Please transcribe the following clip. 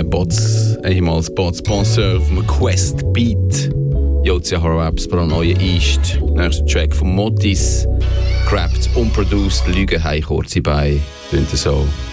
Bots, ehemals Bots Penseur vom Quest Beat. Jozia Horror Apps pro neue East. Nächster Track von Motis. Crapped, unproduced, Lüge, hei kurze Beine. Tönt so.